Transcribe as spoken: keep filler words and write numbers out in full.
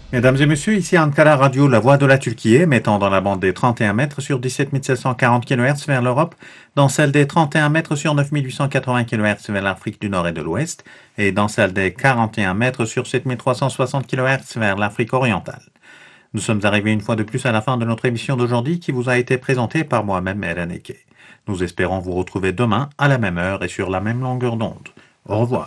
Mesdames et messieurs, ici Ankara Radio, la voix de la Turquie, émettant dans la bande des trente et un mètres sur dix-sept mille sept cent quarante kilohertz vers l'Europe, dans celle des trente et un mètres sur neuf mille huit cent quatre-vingts kilohertz vers l'Afrique du Nord et de l'Ouest, et dans celle des quarante et un mètres sur sept mille trois cent soixante kilohertz vers l'Afrique orientale. Nous sommes arrivés une fois de plus à la fin de notre émission d'aujourd'hui qui vous a été présentée par moi-même, Eren Eke. Nous espérons vous retrouver demain à la même heure et sur la même longueur d'onde. Au revoir.